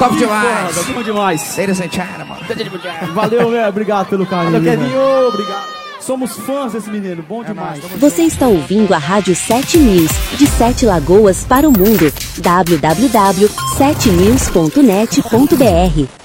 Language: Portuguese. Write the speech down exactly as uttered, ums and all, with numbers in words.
Top demais. Foda, bom demais. Ladies and gentlemen. Valeu, velho. Obrigado pelo carinho. Valeu, Kevinho. Obrigado. Somos fãs desse menino. Bom demais. Você está ouvindo a Rádio sete News, de Sete Lagoas para o mundo. w w w ponto sete news ponto net ponto b r